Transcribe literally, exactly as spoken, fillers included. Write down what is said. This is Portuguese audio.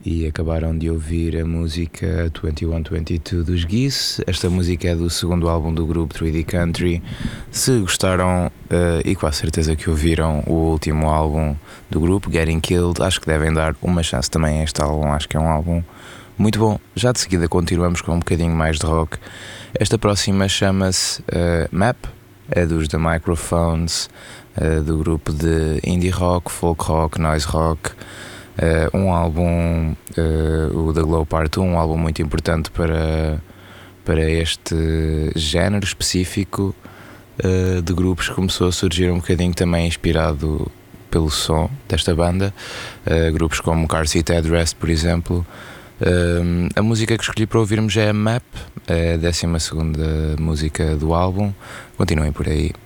E acabaram de ouvir a música vinte e um vinte e dois dos Geese. Esta música é do segundo álbum do grupo três D Country. Se gostaram, uh, e com a certeza que ouviram o último álbum do grupo, Getting Killed, acho que devem dar uma chance também a este álbum. Acho que é um álbum muito bom. Já de seguida continuamos com um bocadinho mais de rock. Esta próxima chama-se uh, Map, é dos The Microphones, uh, do grupo de indie rock, folk rock, noise rock. Uh, um álbum, uh, o The Glow Part um, um álbum muito importante para, para este género específico uh, de grupos. Começou a surgir um bocadinho também inspirado pelo som desta banda, uh, grupos como Car Seat Headrest, por exemplo. Uh, a música que escolhi para ouvirmos é a Map, é a décima segunda música do álbum. Continuem por aí.